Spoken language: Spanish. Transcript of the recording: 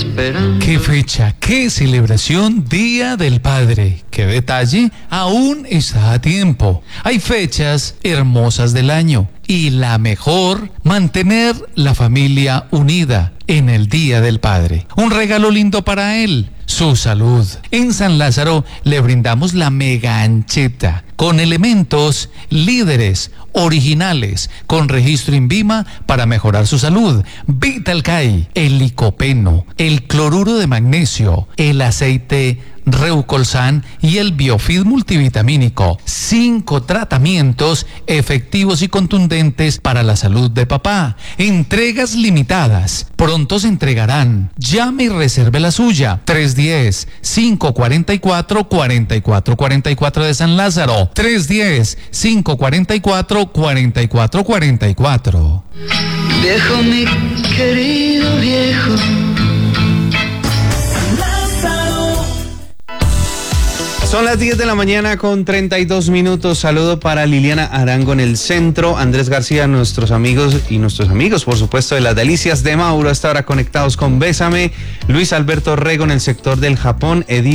esperanza. ¿Qué fecha? ¿Qué celebración? Día del Padre. ¿Qué detalle? Aún está a tiempo. Hay fechas hermosas del año y la mejor, mantener la familia unida en el Día del Padre. Un regalo lindo para él, su salud. En San Lázaro le brindamos la mega ancheta con elementos líderes, originales, con registro INVIMA para mejorar su salud. Vitalcay, el licopeno, el cloruro de magnesio, el aceite Reucolsan y el Biofid multivitamínico. 5 tratamientos efectivos y contundentes para la salud de papá. Entregas limitadas. Pronto se entregarán. Llame y reserve la suya. 310-544-4444 de San Lázaro. 310-544-4444. Viejo, mi querido viejo. Son las 10 de la mañana con 32 minutos. Saludo para Liliana Arango en el centro, Andrés García, nuestros amigos, por supuesto, de las Delicias de Mauro, hasta ahora conectados con Bésame, Luis Alberto Rego en el sector del Japón, Edith